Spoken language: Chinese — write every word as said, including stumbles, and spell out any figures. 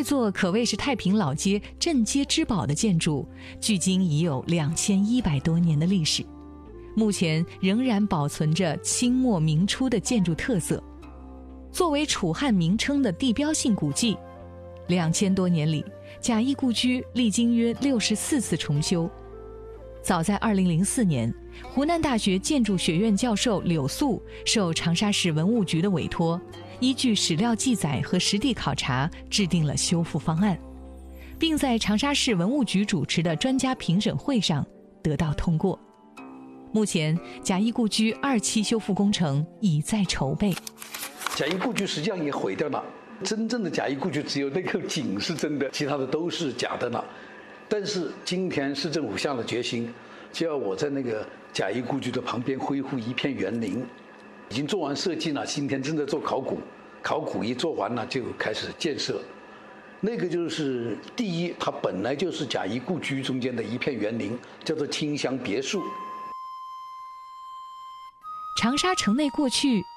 座可谓是太平老街镇街之宝的建筑，距今已有两千一百多年的历史，目前仍然保存着清末明初的建筑特色。作为楚汉名称的地标性古迹，两千多年里，贾谊故居历经约六十四次重修。早在二零零四年，湖南大学建筑学院教授柳素受长沙市文物局的委托，依据史料记载和实地考察，制定了修复方案，并在长沙市文物局主持的专家评审会上得到通过。目前，贾谊故居二期修复工程已在筹备。 贾谊故居实际上也毁掉了，真正的贾谊故居只有那个井是真的，其他的都是假的了。但是今天市政府下了决心，就要我在那个贾谊故居的旁边恢复一片园林，已经做完设计了，今天正在做考古，考古一做完了就开始建设。那个就是第一，它本来就是贾谊故居中间的一片园林，叫做清香别墅。 长沙城内过去